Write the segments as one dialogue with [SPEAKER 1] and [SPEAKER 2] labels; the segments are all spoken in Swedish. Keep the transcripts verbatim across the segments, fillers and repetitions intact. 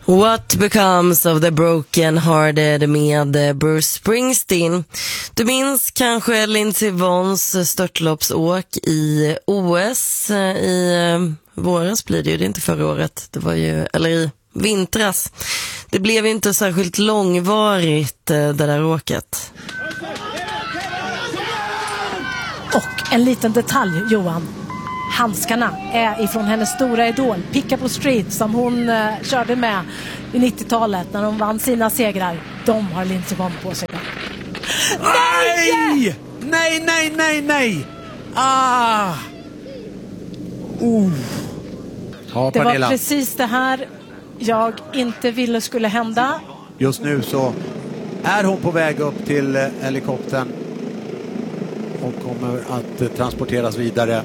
[SPEAKER 1] What Becomes of the Broken Hearted med Bruce Springsteen. Du minns kanske Lindsey Vonns störtloppsåk i O S i våras blir det ju, det är inte förra året, det var ju, eller i vintras. Det blev inte särskilt långvarigt det där åket.
[SPEAKER 2] Och en liten detalj, Johan. Handskarna är ifrån hennes stora idol Pickup Street som hon uh, körde med i nittiotalet när de vann sina segrar. De har Lindsey Vonn på sig.
[SPEAKER 3] Nej! Nej, nej, nej, nej! Ah! Uh. Ja,
[SPEAKER 2] det
[SPEAKER 3] Pernilla.
[SPEAKER 2] var precis det här jag inte ville skulle hända.
[SPEAKER 3] Just nu så är hon på väg upp till eh, helikoptern och kommer att eh, transporteras vidare.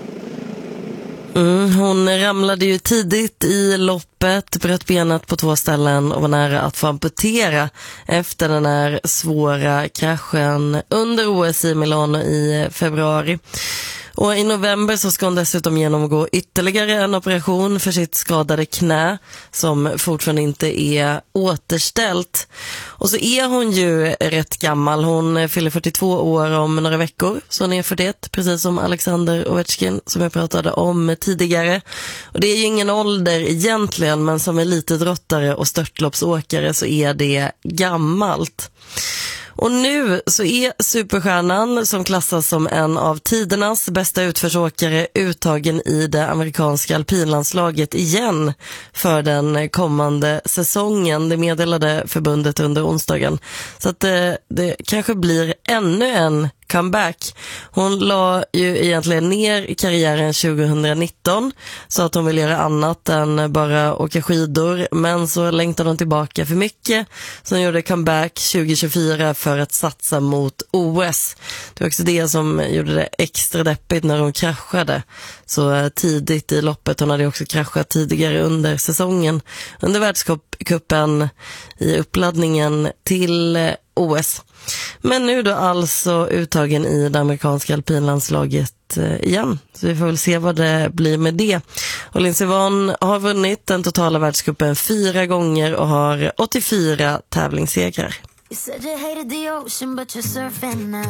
[SPEAKER 1] Mm, hon ramlade ju tidigt i loppet, bröt benet på två ställen och var nära att få amputera efter den här svåra kraschen under O S i Milano i februari. Och i november så ska hon dessutom genomgå ytterligare en operation för sitt skadade knä som fortfarande inte är återställt. Och så är hon ju rätt gammal. Hon fyller fyrtiotvå år om några veckor. Så hon är fyrtioett, precis som Alexander Ovechkin som jag pratade om tidigare. Och det är ju ingen ålder egentligen, men som elitidrottare och störtloppsåkare så är det gammalt. Och nu så är superstjärnan som klassas som en av tidernas bästa utförsåkare uttagen i det amerikanska alpinlandslaget igen för den kommande säsongen. Det meddelade förbundet under onsdagen. Så att det, det kanske blir ännu en comeback. Hon la ju egentligen ner karriären tjugonitton så att hon vill göra annat än bara åka skidor, men så längtade hon tillbaka för mycket så hon gjorde comeback tjugohundratjugofyra för att satsa mot O S. Det var också det som gjorde det extra deppigt när hon kraschade så tidigt i loppet. Hon hade också kraschat tidigare under säsongen under världscupen i uppladdningen till O S. Men nu då alltså uttagen i det amerikanska alpinlandslaget igen. Så vi får väl se vad det blir med det. Och Lindsey Vonn har vunnit den totala världscupen fyra gånger och har åttiofyra tävlingssegrar.